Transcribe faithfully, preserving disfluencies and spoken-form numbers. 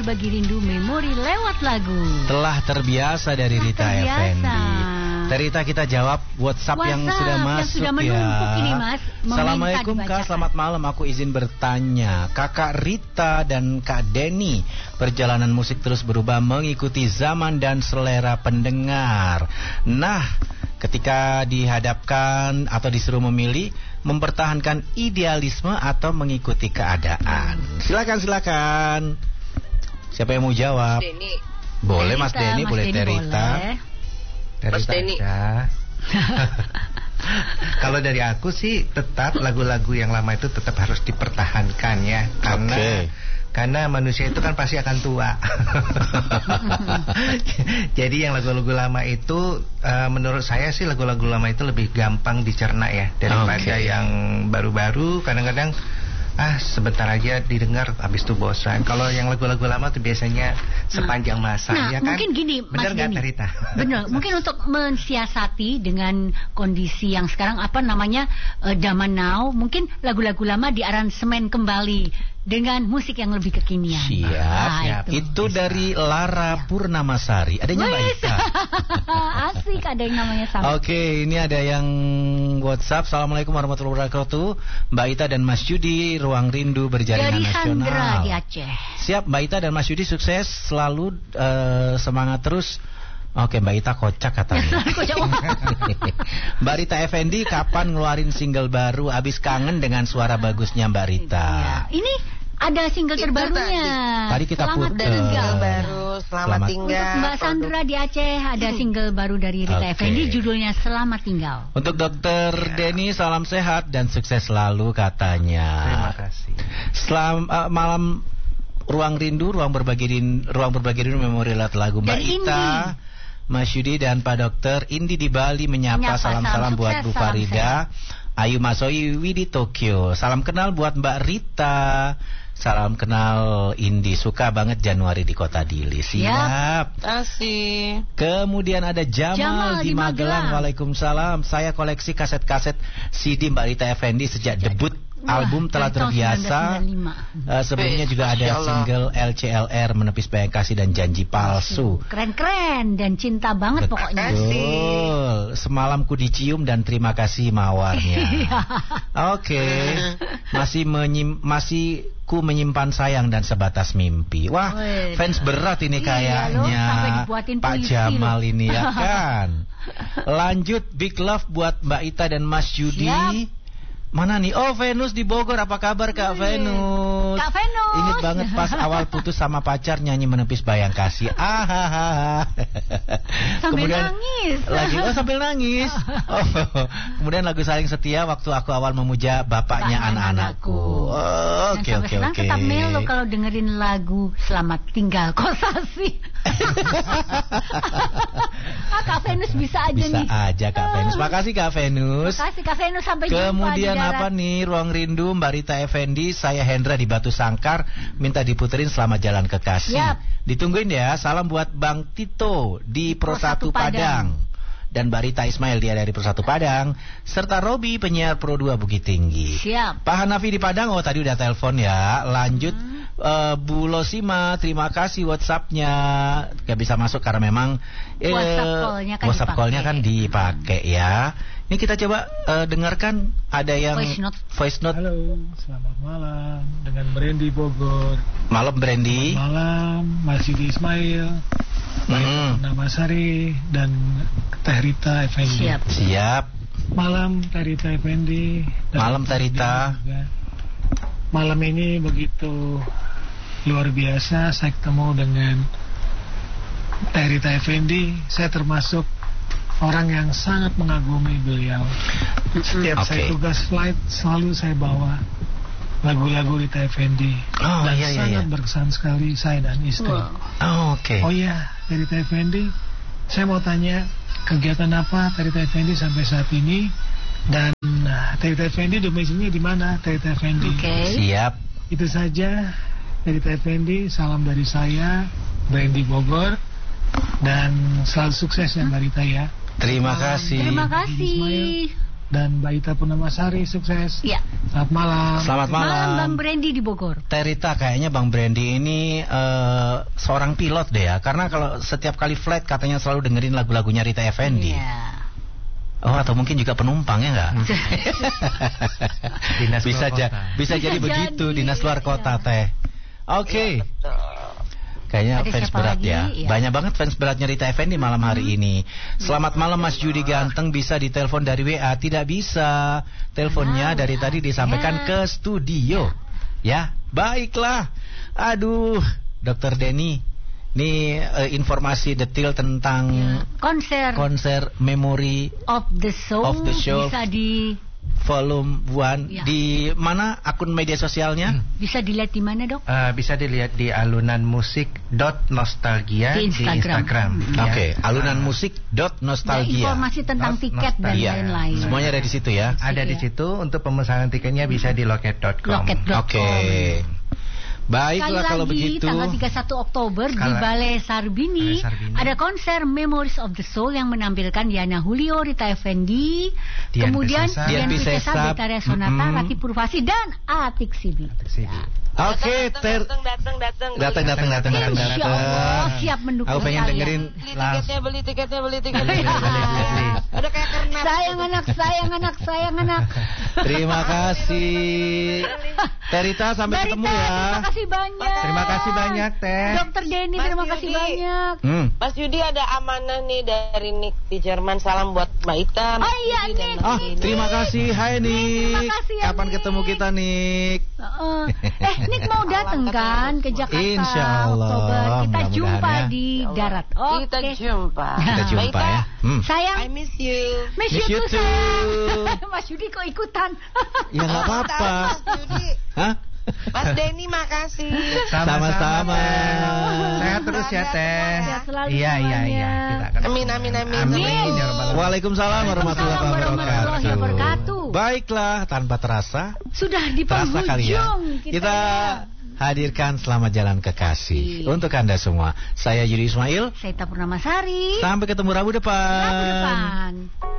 berbagi rindu memori lewat lagu. Telah terbiasa dari Rita terbiasa. Effendi. Dari Rita kita jawab WhatsApp, WhatsApp yang sudah masuk yang sudah menumpuk ya. Ini, Mas. Assalamualaikum Kak, selamat malam. Aku izin bertanya, Kakak Rita dan Kak Denny, perjalanan musik terus berubah mengikuti zaman dan selera pendengar. Nah, ketika dihadapkan atau disuruh memilih, mempertahankan idealisme atau mengikuti keadaan. Silakan, silakan. Siapa yang mau jawab? Mas Denny. Boleh Mas Terita, Denny, Mas boleh Denny Terita. boleh. Mas Denny. Kalau dari aku sih tetap lagu-lagu yang lama itu tetap harus dipertahankan ya, karena okay. Karena manusia itu kan pasti akan tua. Jadi yang lagu-lagu lama itu uh, menurut saya sih lagu-lagu lama itu lebih gampang dicerna ya daripada okay. yang baru-baru. Kadang-kadang ah sebentar aja didengar habis itu bosan. Kalau yang lagu-lagu lama tuh biasanya sepanjang masa. Nah, ya kan? Mungkin gini, bener Mas nggak Rita? Bener. Mungkin untuk mensiasati dengan kondisi yang sekarang apa namanya uh, zaman now, mungkin lagu-lagu lama diaransemen kembali dengan musik yang lebih kekinian. Siap, nah, siap. Itu, itu dari Lara ya. Purnamasari. Adanya Mbak Ita. Asik, ada yang namanya sama. Oke, okay, ini ada yang WhatsApp. Assalamualaikum warahmatullahi wabarakatuh. Mbak Ita dan Mas Yudi, Ruang Rindu Berjaringan dari Nasional. Sandra di Aceh. Siap, Mbak Ita dan Mas Yudi, sukses selalu, uh, semangat terus. Oke, Mbak Ita kocak katanya. Mbak Rita Effendi kapan ngeluarin single baru? Abis kangen dengan suara bagusnya Mbak Rita. Ya. Ini ada single itu terbarunya. Tadi, tadi kita selamat putar. tinggal baru, selamat, selamat tinggal. Untuk Mbak Sandra di Aceh ada single baru dari Rita okay. Effendi, judulnya Selamat Tinggal. Untuk Dokter ya. Denny, salam sehat dan sukses selalu katanya. Terima kasih. Selam uh, malam Ruang Rindu, ruang berbagi rindu, ruang berbagi rindu memori lagu Mbak dan Ita. Indi. Mas Yudi dan Pak Dokter, Indi di Bali menyapa salam-salam buat Bu Farida, Ayu Masoi Widi Tokyo. Salam kenal buat Mbak Rita. Salam kenal Indi, suka banget Januari di Kota Dili. Siap. Asih. Kemudian ada Jamal, Jamal di Magelang. Magelang. Waalaikumsalam. Saya koleksi kaset-kaset C D Mbak Rita Effendi sejak debut. Wah, album Telah Terbiasa. Uh, sebelumnya juga ada single L C L R, Menepis Bayang Kasih dan Janji Palsu. Keren-keren dan cinta banget betul. Pokoknya. Betul. Semalam ku dicium dan terima kasih mawarnya. Oke. Okay. Masih menyim masih ku menyimpan sayang dan sebatas mimpi. Wah, Wih, fans berat ini kayaknya. Iya, Pak Jamal loh. Ini ya kan. Lanjut Big Love buat Mbak Ita dan Mas Yudi. Siap. Mana nih? Oh, Venus di Bogor. Apa kabar Kak Wih. Venus? Kak Venus. Ingat banget pas awal putus sama pacar nyanyi Menepis Bayang Kasih. Ah, sambil kemudian nangis. Lagi oh sambil nangis. Oh, kemudian lagu Saling Setia waktu aku awal memuja bapaknya anak-anakku. Oke oke oke. Tetap melo kalau dengerin lagu Selamat Tinggal Kosasi. ah, Kak Venus bisa aja bisa nih. Bisa aja Kak Venus. Makasih Kak Venus. Makasih Kak Venus, sampai Kemudian jumpa di apa nih Ruang Rindu Mbak Rita Effendi, saya Hendra di Batu Sangkar, minta diputerin Selamat Jalan Kekasih. Yap. Ditungguin ya. Salam buat Bang Tito di Pro satu Padang. Padang. Dan Mbak Rita Ismail dia dari Pro satu Padang, serta Robi penyiar Pro dua Bukit Tinggi. Siap. Pak Hanafi di Padang, oh tadi udah telepon ya. Lanjut hmm. uh, Bu Losima, terima kasih WhatsApp-nya. Gak bisa masuk karena memang eh, WhatsApp call-nya kan, WhatsApp call-nya kan dipakai ya. Ini kita coba uh, dengarkan ada yang voice note. voice note. Halo, selamat malam dengan Brandy Bogor. Malam Brandy. Selamat malam Mas Yudi Ismail, mm-hmm. Nama Sari dan Teh Rita Effendi. Siap. Siap. Malam Teh Rita Effendi. Malam Teh Rita. Malam ini begitu luar biasa, saya ketemu dengan Teh Rita Effendi. Saya termasuk orang yang sangat mengagumi beliau. Setiap okay. saya tugas flight selalu saya bawa lagu-lagu Rita Effendi. Oh, dan iya, sangat iya. berkesan sekali saya dan istri. Wow. Oh, oke. Okay. Oh iya, Rita Effendi, saya mau tanya kegiatan apa Rita Effendi sampai saat ini, dan nah, Rita Effendi domisilinya di mana Rita Effendi? Oke. Okay. Siap. Itu saja Rita Effendi, salam dari saya Brandy Bogor, dan selalu sukses ya Mbak Rita ya. Terima kasih. Terima kasih. Dan Mbak Ita Purnamasari, sukses. Iya. Selamat malam. Selamat malam. Malam Bang Brandy di Bogor. Terita, kayaknya Bang Brandy ini uh, seorang pilot deh ya. Karena kalau setiap kali flight katanya selalu dengerin lagu-lagunya Rita Effendy. Iya. Oh, atau mungkin juga penumpang ya nggak? Dinas bisa luar aja, kota. bisa jadi Bisa begitu jadi, dinas luar kota iya. teh. Oke. Iya, betul. Kayaknya Ada fans siapa berat lagi? ya. Iya. Banyak banget fans beratnya Rita Effendy malam hari ini. Selamat malam Mas Yudi Ganteng, bisa ditelepon dari W A? Tidak bisa. Teleponnya Ah, dari tadi disampaikan ya. ke studio. Ya, baiklah. Aduh, Dokter Denny, ini eh, informasi detail tentang Konser konser Memory of the Soul, Of the Show. bisa di Volume one. Ya. Di mana akun media sosialnya? bisa dilihat di mana, Dok? Eh, bisa dilihat di alunanmusik dot nostalgia Di di Instagram. Instagram. Mm. Ya. Oke, alunanmusik dot Ada nostalgia. informasi tentang Not- tiket dan nostalgia. lain-lain. Semuanya ada di situ ya. Ada di Iya. situ. Untuk pemesanan tiketnya bisa di loket dot com. Loket dot com. Oke. Sekali Baiklah kalau lagi, begitu. tanggal tiga puluh satu Oktober di Sekali- Balai Sarbini, Balai Sarbini. ada konser Memories of the Soul yang menampilkan Diana Julio, Rita Effendy, Dian kemudian Piscesa. Dian Dian Piscesa, Piscesa, Betaria Sonata, mm-mm. Ratih Purvasi, dan Atik Sibi. Sini. Oke, ter datang, datang, datang, datang datang datang datang Insya datang. Allah siap mendukung Aku pengen kalian. dengerin. Beli tiketnya, beli tiketnya, beli tiketnya. Iya. Udah kayak kernas. Sayang anak, sayang anak, sayang anak. Terima kasih. Terita, sampai Mbak ketemu Rita, ya. terima kasih banyak. Terima kasih banyak, Teh. Dokter Denny, Mas terima kasih Yudi. banyak. Hmm. Mas Yudi ada amanah nih dari Nick di Jerman. Salam buat Mbak Ita. Mas Oh iya, Yudi, dan Nick. Mbak Ah, Yudi. terima kasih. Hai Nik. Terima kasih ya, Kapan Nick. ketemu kita, Nik? Heeh. eh, Nick mau datang kan ke Jakarta Insya Allah. Oktober. Kita Mudah-mudahan jumpa ya. di Ya Allah. darat. Oke. Kita jumpa. Kita Mbak jumpa Ita, ya. Hmm. Sayang, I miss you. miss, Miss you you too, too. sayang. Mas Yudi kok ikutan? Ya nggak apa-apa. Mas Yudi. Hah? Mas Denny makasih. Sama-sama. Sehat terus ya, Teh. Sehat selalu Iya, iya, semuanya. iya. Kita akan Amin, amin, amin. Amin. Amin. Ya Rabbal Alamin. Waalaikumsalam warahmatullahi Waalaikumsalam warahmatullahi wabarakatuh. wabarakatuh. Baiklah, tanpa terasa, Sudah di terasa penghujung kali ya. kita. Kita hadirkan Selamat Jalan Kekasih Iya. untuk Anda semua. Saya Yudi Ismail. Saya Ita Purnamasari. Sampai ketemu Rabu depan. Rabu depan.